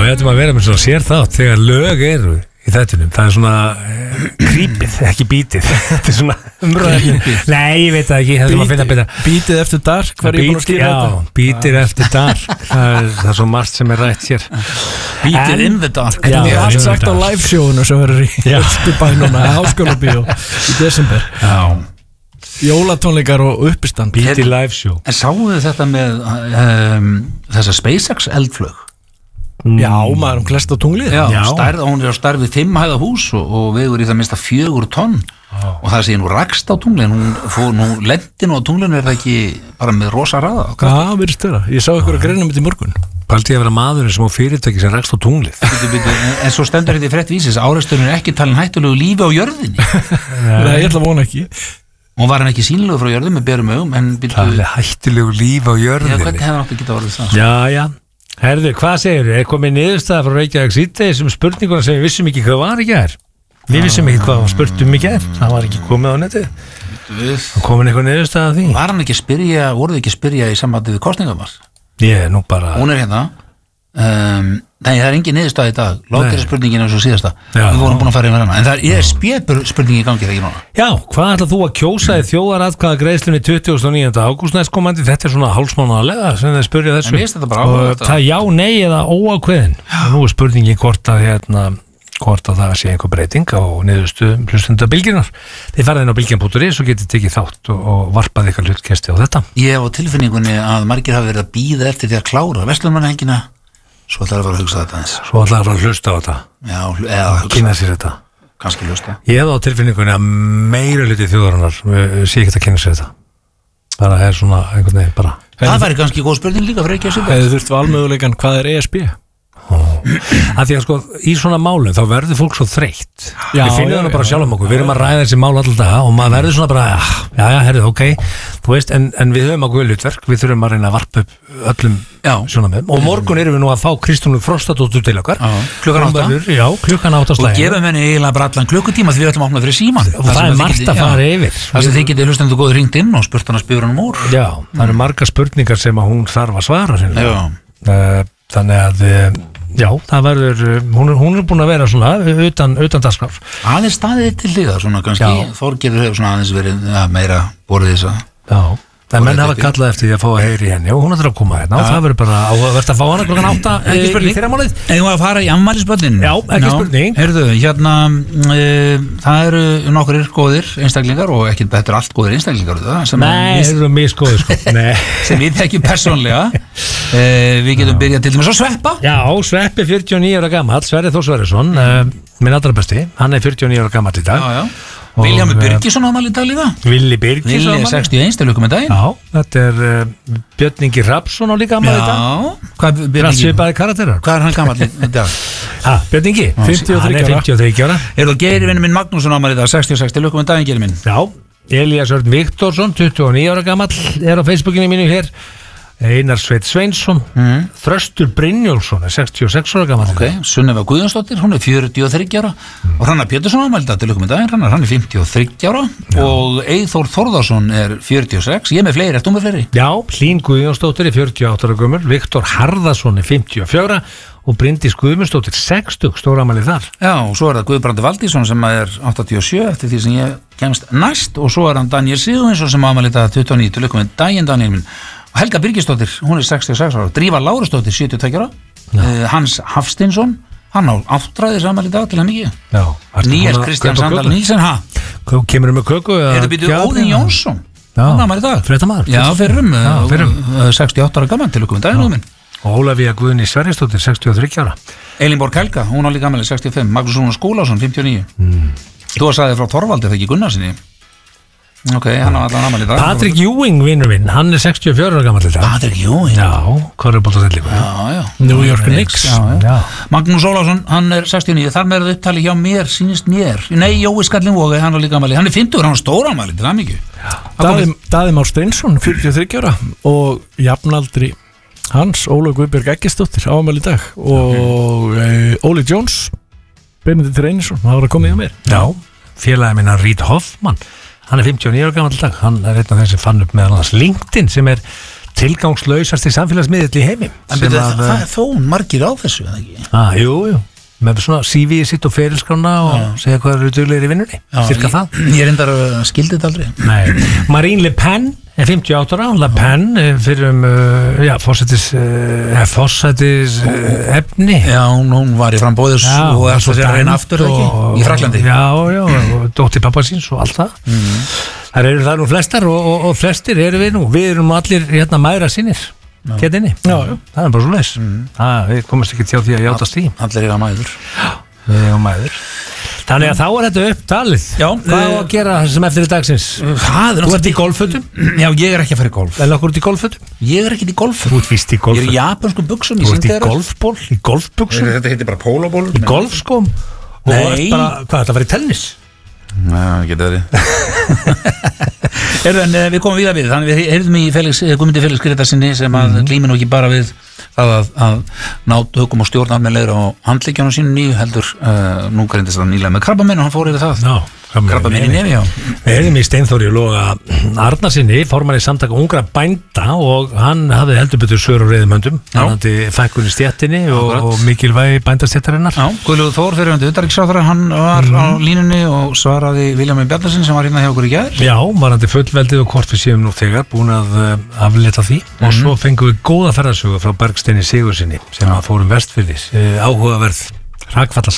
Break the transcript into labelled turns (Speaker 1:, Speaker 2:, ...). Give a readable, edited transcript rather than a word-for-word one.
Speaker 1: við ætlum að vera með svona sér þátt þegar lög eru í þættunum, það svona creepið, ekki bítið. Þetta svona umræðin. Nei, ég veit það ekki, það að finna betra.
Speaker 2: Bítið eftir dark, hvað ég búin að skýra þetta?
Speaker 1: Já, bítið eftir dark, það svo margt sem rætt hér.
Speaker 2: Bítið in the dark.
Speaker 1: Já,
Speaker 2: ég allt sagt á live-sjónu sem verður í Östubæ núna, Háskólabíó í desember. Já. Jólatónleikar og uppistand.
Speaker 1: Bítið live-sjó.
Speaker 3: En sáu þið þetta með þessa SpaceX eldflög?
Speaker 2: Já, maður klest á tunglið.
Speaker 3: Já. Hún á stærð við 5 hæða hús og vegur í það minnsta 4 tonn og það sé nú rakst á tunglið, nú lendi nú á tunglinu, það ekki bara með rosa hraða?
Speaker 2: Já, virðist vera, ég sá ykkur að greina mitt í morgun.
Speaker 1: Paldi að vera maðurinn sem á fyrirtæki sem rakst á tunglið.
Speaker 3: En svo stendur þetta í frétt vísis, áreksturinn ekki talin hættulegu lífi á jörðinni.
Speaker 2: Nei, ég ætla að vona ekki.
Speaker 3: Og var hann ekki sýnilegu frá jörðum með berum augum, en
Speaker 1: það er hættulegu lífi á jörðinni.
Speaker 3: Hvernig hefði hann átt að geta orðið það?
Speaker 1: Já. Herðu, hvað segir þið? Komið niðurstaða frá Reykjavík síðdegis spurninguna sem við vissum ekki hvað var í gær. Við vissum ekki hvað spurtum í gær. Það var ekki komið á netið. Það komin eitthvað niðurstaða því.
Speaker 3: Var hann ekki að spyrja, voruð ekki að spyrja í sambandi við kosningamar?
Speaker 1: Ég, nú bara...
Speaker 3: Hún hérna. Nei, það engin niðurstaða í dag. Lókir spurningin eins og síðasta. Við vorum búin að fara yfir hana. En það spurningi í gangi þegar núna.
Speaker 1: Já, hvað ætlað þú að kjósa í þjóðaratkvæðagreiðslunni 29. ágúst næstkomandi? Þetta svona hálfsmánaðarlega sem þeir spurja þessu.
Speaker 3: En þetta bara
Speaker 1: og það já, nei eða óákveðin. Og nú spurningin hvort að það sé einhver breyting á niðurstu hlustendabilgirnar. Þið farið inn á bilgjan.is og getið tekið þátt og varpað eitthvað hlutkesti á þetta.
Speaker 3: Ég hef á tilfinningunni að margir hafa verið að bíða eftir því að klára verslunarmannahelgina. Svo ætlar að fara að hugsa þetta eins.
Speaker 1: Svo ætlar að fara að hlusta á þetta.
Speaker 3: Já, eða
Speaker 1: kynna sér þetta.
Speaker 3: Kannski hlusta.
Speaker 1: Ég hef á tilfinningunni að meira hluti þjóðarinnar sé ekki að kynna sér þetta. Bara er svona einhvern veginn bara.
Speaker 3: Það væri kannski góð spurning líka fyrir ekki að segja.
Speaker 2: Hefur þurft valmöguleikan, hvað er ESB?
Speaker 1: Af því að sko í svona málum þá verður fólk svo þreytt. Við finnum það bara sjálf okkur. Við erum að ræða þessi mál alltaf dag og maður verður svona bara herrðu, ok, þú veist, en við höfum ákveðið hlutverk, við þurfum að reyna að varpa upp öllum sjónarmiðum og morgun erum við nú að fá Kristrúnu Frostadóttur til okkar klukkan 8
Speaker 3: og gefum henni eiginlega bara allan klukkutíma því við ætlum að opna fyrir síman
Speaker 1: og það er margt að fara yfir
Speaker 3: það sem þið getið hlustendur góður hringt inn og spurt hann að spjóra hann úr.
Speaker 1: Já, það eru margar spurningar sem að hún þarf að svara þannig að já, það verður, hún er búin að vera svona utan dagskrár.
Speaker 3: Aðeins staðið til hliðar svona kannski, Þorgerður hefur svona aðeins verið meira borðið þess að.
Speaker 1: Já, það menn hafa kallað eftir því að fá að heyri henni og hún ætlar að koma hérna og það verður bara áhugavert að fá hana klukkan 8 í fyrramálið.
Speaker 3: Eigum við að fara í afmælisbörnin?
Speaker 1: Já, ekki spurning.
Speaker 3: Heyrðu, hérna, það eru nokkur góðir einstaklingar og ekki, þetta eru allt góðir einstaklingar
Speaker 1: Nei, það eru misgóðir sko.
Speaker 3: Sem við þekkjum persónlega. Við getum byrjað til dæmis á Sveppa.
Speaker 1: Já, Sveppi 49 ára gamall, Sverrir Þór Sverrisson, minn allra besti, hann er 49 ára gamall í dag.
Speaker 3: Viljámi Birgisson ámæli í dag líka.
Speaker 1: Villi Birgisson
Speaker 3: ámæli. Villi 61, til lukkum með daginn.
Speaker 1: Já, þetta er Björn Ingi Hrafnsson á líka ámæli í dag.
Speaker 3: Já, hvað er Björn Ingi?
Speaker 1: Svipaði karakterar.
Speaker 3: Hvað er hann gamall í dag?
Speaker 1: Björn Ingi, 53 ára.
Speaker 3: Er það Geir vinur minn Magnússon ámæli í dag, 66, til lukkum með daginn Geir minn.
Speaker 1: Já, Elías Örn Viktorsson, 29 ára gamall, er á Facebookinu mínu hér. Einar Sveit Sveinsson, Þröstur Brynjólfsson er 66 ára gamall.
Speaker 3: Sunneva Guðjónsdóttir, hún er 43 ára og Hrannar Pétursson ámæli dag til lukkum með daginn, hann er 53 ára og Eyþór Þórðarsson er 46, ég með fleiri, ertu með fleiri?
Speaker 1: Já, Hlín Guðjónsdóttir er 48 ára gömul, Viktor Harðarsson er 54 og Bryndís Guðmundsdóttir 60, stóra ámæli þar.
Speaker 3: Já, og svo er það Guðbrandur Valdísson sem er 87 eftir því sem ég kemst næst og svo er hann Daniel Sigurvinsson sem ámæli dag 29 til lukkum með daginn Daniel minn. Helga Birgisdóttir, hún er 66 ára, Drífa Lárusdóttir, 72 ára, Hans Hafsteinsson, hann á áttræði saman í dag til hann ekki. Níels Kristján Sandal Nílsen,
Speaker 1: Kemur með köku?
Speaker 3: Þetta býtur Óðinn Jónsson, hann á maður í dag.
Speaker 1: Fréttamaður?
Speaker 3: Já, fyrrum, 68 ára gaman til okkur með daginn og minn.
Speaker 1: Og Ólafía Guðný Sverrisdóttir, 63 ára.
Speaker 3: Elinborg Helga, hún á líka gamali 65, Magnús Rúnar Skúlason, 59. Þú að sagði frá Þorvaldi, það ekki Gunnarsinni. Ok, hann á allan amal í dag.
Speaker 1: Patrick Ewing, vinnur minn, hann er 64 ára gamall í dag.
Speaker 3: Patrick Ewing?
Speaker 1: Já, korfbóltadellingu.
Speaker 3: Já.
Speaker 1: New York Knicks. Já.
Speaker 3: Magnús Ólafsson, hann er 69, þar með það upptali hjá mér, sýnist mér. Nei, Jói Skallinvogi, hann á líka amali. Hann er 50, hann er stóra amali, það er mikið.
Speaker 2: Daði Már Steinsson, 43 ára og jafnaldri hans, Ólöf Guðbjörg Eggisdóttir, ámæli í dag og Óli Jones, Benedikt Reynisson, það var að koma í mér.
Speaker 1: Já, félagi minna Reid Hoffmann, hann er 59 ára gamall í dag, hann er einn af þeim sem fann upp meðal annars LinkedIn sem er tilgangslausasti samfélagsmiðill í heimi.
Speaker 3: En betur, það er þó margir á þessu, eða ekki?
Speaker 1: Jú, með svona CV sitt og ferilskrána og segja hvað eru duglegir í vinnunni, cirka það.
Speaker 3: Ég reyndar skildi þetta aldrei.
Speaker 1: Nei. Marine Le Pen er 58 ára, Le Pen fyrir fórsætis efni.
Speaker 3: Já, hún var í frambóðis og er svo að reyna aftur, ekki? Í Fraklandi.
Speaker 1: Já, og dóttir pappa síns og allt það. Það eru það nú flestar og flestir eru við nú. Við erum allir hérna mæðra sínir. Gett inni. Já, það er bara svo leis. Við komumst ekki til því að játast því.
Speaker 3: Allir eiga mæður.
Speaker 1: Við eiga mæður. Þannig að þá er þetta upptalið. Já. Hvað á að gera sem eftir í dagsins? Þú ert í golffötum?
Speaker 3: Já, ég er ekki að fara í golf.
Speaker 1: En okkur ert í golffötum?
Speaker 3: Ég er ekki í golf.
Speaker 1: Þú ert víst í golffötum.
Speaker 3: Ég er í japansku buxum.
Speaker 1: Þú ert í golfból, í golfbuxum?
Speaker 3: Þetta heitir bara pólóból.
Speaker 1: Í golfskóm? Nei. Hvað, þetta var í tennis?
Speaker 3: Nei, getur verið. Við komum víða við, þannig við heyrðum í Guðmundi Felix Grétarsinni sem að glími nú ekki bara við það að ná tökum og stjórn almennilega á handleikjunum sínum nýju heldur nú greindist það nýlega með krabbaminn og hann fór yfir það. Krabbaminn í nefi, já. Við heyrðum í Steinþóri Loga Arnarsinni, formann í samtaka ungra bænda og hann hafði heldur betur svör og reiðum höndum, hann hafði fækkun í stéttinni og mikilvægi bændastéttarinnar. Já, Guðlaugur Þór fyrirhundi utanríkisráðherra, hann var á línunni og svaraði Vilhjálmi Bjarnason sem var hérna hjá okkur í gær. Já, varandi fullveldið og hvort við séum nú þegar búin að aflétta því og svo fengum við góða ferðarsögu frá Bergsteini Sigurðssyni sem að fórum vestfirðis, áhugaverð